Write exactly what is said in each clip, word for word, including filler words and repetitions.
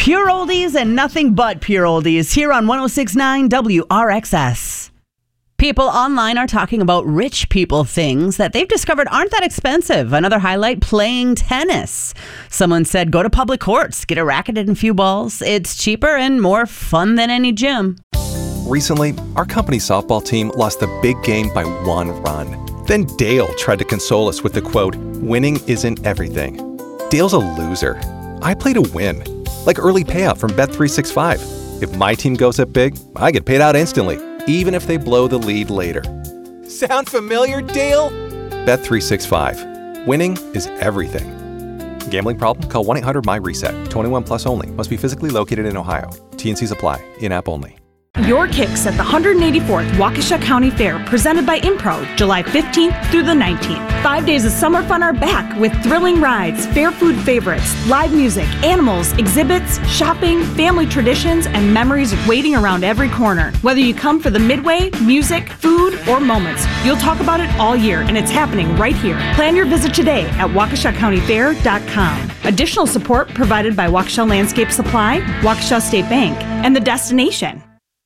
Pure oldies and nothing but pure oldies here on one oh six point nine W R X S. People online are talking about rich people things that they've discovered aren't that expensive. Another highlight, playing tennis. Someone said go to public courts, get a racket and a few balls. It's cheaper and more fun than any gym. Recently, our company softball team lost the big game by one run. Then Dale tried to console us with the quote, "Winning isn't everything." Dale's a loser. I play to win, like early payout from Bet three sixty-five. If my team goes up big, I get paid out instantly, even if they blow the lead later. Sound familiar, Dale? Bet three sixty-five. Winning is everything. Gambling problem? Call one eight hundred M Y reset. twenty-one plus only. Must be physically located in Ohio. T and Cs apply. In-app only. Your Kicks at the one hundred eighty-fourth Waukesha County Fair, presented by Impro, July fifteenth through the nineteenth. Five days of summer fun are back with thrilling rides, fair food favorites, live music, animals, exhibits, shopping, family traditions, and memories waiting around every corner. Whether you come for the midway, music, food, or moments, you'll talk about it all year, and it's happening right here. Plan your visit today at waukesha county fair dot com. Additional support provided by Waukesha Landscape Supply, Waukesha State Bank, and The Destination.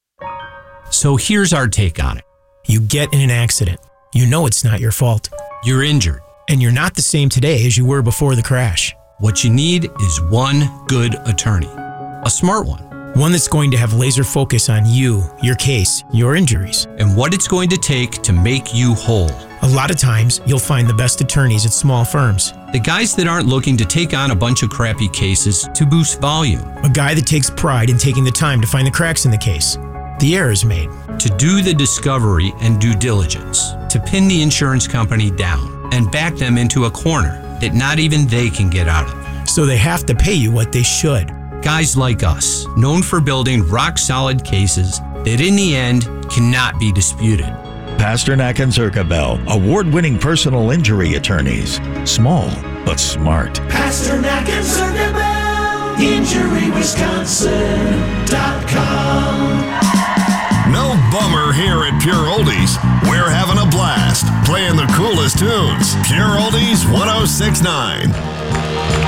So here's our take on it. You get in an accident. You know it's not your fault. You're injured. And you're not the same today as you were before the crash. What you need is one good attorney. A smart one. One that's going to have laser focus on you, your case, your injuries. And what it's going to take to make you whole. A lot of times, you'll find the best attorneys at small firms. The guys that aren't looking to take on a bunch of crappy cases to boost volume. A guy that takes pride in taking the time to find the cracks in the case. The error is made. To do the discovery and due diligence, to pin the insurance company down and back them into a corner that not even they can get out of. So they have to pay you what they should. Guys like us, known for building rock-solid cases that in the end cannot be disputed. Pasternak and Zirkabel, award-winning personal injury attorneys. Small, but smart. Pasternak and Zirkabel, injury wisconsin dot com. No bummer here at Pure Oldies. We're having a blast playing the coolest tunes. Pure Oldies one oh six point nine.